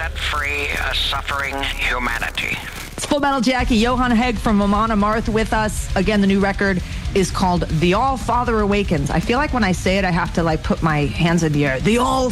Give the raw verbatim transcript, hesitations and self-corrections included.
set free a suffering humanity. It's Full Metal Jackie, Johan Hegg from Amon Amarth with us. Again, the new record is called The All Father Awakens. I feel like when I say it, I have to like put my hands in the air. The All